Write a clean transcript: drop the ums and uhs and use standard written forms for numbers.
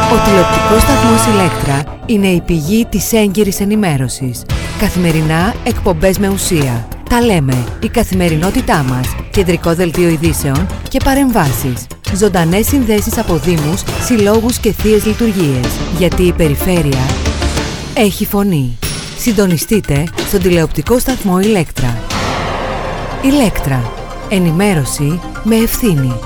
Ο τηλεοπτικός σταθμός Ηλέκτρα είναι η πηγή της έγκυρης ενημέρωσης. Καθημερινά εκπομπές με ουσία. Τα λέμε, η καθημερινότητά μας, κεντρικό δελτίο ειδήσεων και παρεμβάσεις. Ζωντανές συνδέσεις από δήμους, συλλόγους και θείες λειτουργίες. Γιατί η περιφέρεια έχει φωνή. Συντονιστείτε στον τηλεοπτικό σταθμό Ηλέκτρα. Ηλέκτρα. Ενημέρωση με ευθύνη.